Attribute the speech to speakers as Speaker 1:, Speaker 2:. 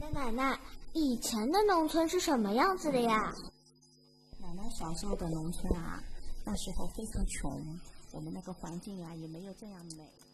Speaker 1: 奶奶，以前的农村是什么样子的呀？
Speaker 2: 奶奶小时候的农村啊，那时候非常穷，我们那个环境啊也没有这样美。